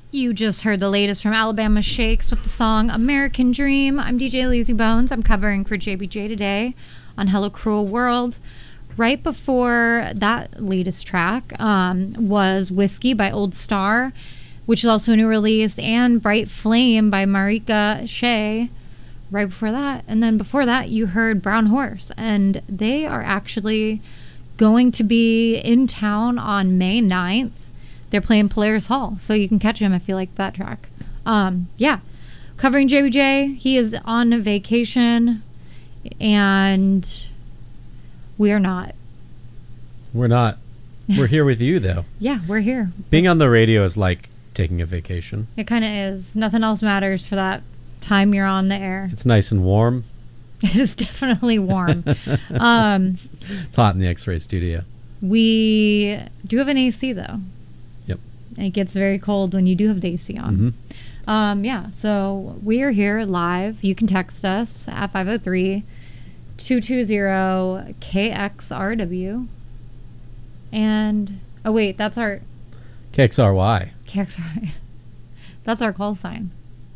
You just heard the latest from Alabama Shakes with the song American Dream. I'm DJ Lazy Bones. I'm covering for JBJ today on Hello Cruel World. Right before that latest track was Whiskey by Old Star, which is also a new release, and Bright Flame by Marika Shea. Right before that. And then before that, you heard Brown Horse. And they are actually going to be in town on May 9th. They're playing Polaris Hall, so you can catch him if you like that track. Yeah. Covering JBJ, he is on vacation, and we are not. We're not. We're here with you, though. Yeah, we're here. Being on the radio is like taking a vacation. It kind of is. Nothing else matters for that time you're on the air. It's nice and warm. It is definitely warm. It's hot in the X-Ray studio. We do have an AC, though. Yep. It gets very cold when you do have the AC on. Mm-hmm. Yeah, so we are here live. You can text us at 503-220-KXRW. And, oh wait, that's our... KXRY. KXRY. That's our call sign.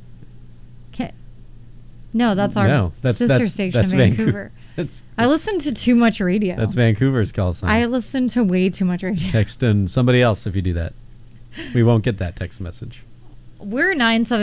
No, that's our sister station in Vancouver. I listen to too much radio. That's Vancouver's call sign. I listen to way too much radio. Text in somebody else if you do that. We won't get that text message. We're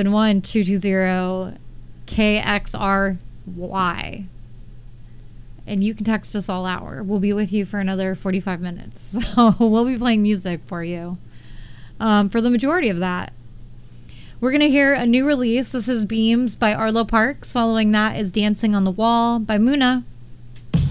971-220-KXRY. And you can text us all hour. We'll be with you for another 45 minutes. So we'll be playing music for you for the majority of that. We're going to hear a new release. This is Beams by Arlo Parks. Following that is Dancing on the Wall by Muna.